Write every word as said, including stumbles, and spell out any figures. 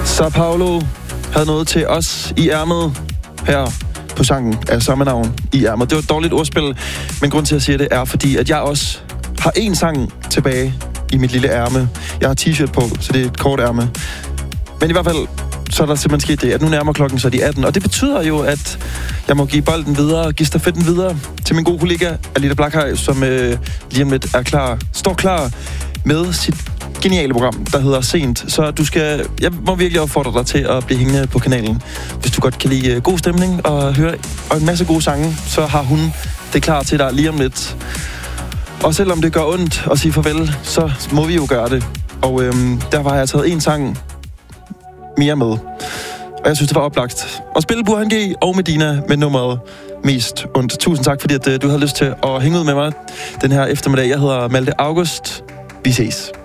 Sao Paulo havde noget til os i ærmet her på sangen af samme navn i ærmet. Det var et dårligt ordspil, men grund til at sige det er, fordi at jeg også har en sang tilbage i mit lille ærme. Jeg har t-shirt på, så det er et kort ærme. Men i hvert fald, så er der simpelthen sket det, at nu nærmer klokken så de atten. Og det betyder jo, at jeg må give bolden videre, give stafetten videre til min gode kollega Alida Blakhaj, som øh, lige om lidt er klar, står klar med sit geniale program, der hedder Sent. Så du skal, jeg må virkelig opfordre dig til at blive hængende på kanalen. Hvis du godt kan lide god stemning og høre og en masse gode sange, så har hun det klar til dig lige om lidt. Og selvom det gør ondt at sige farvel, så må vi jo gøre det. Og øhm, derfor har jeg taget en sang mere med. Og jeg synes, det var oplagt at spille Burhan G og Medina med nummeret Mest Ondt. Tusind tak, fordi at, uh, du havde lyst til at hænge ud med mig den her eftermiddag. Jeg hedder Malte August. Vi ses.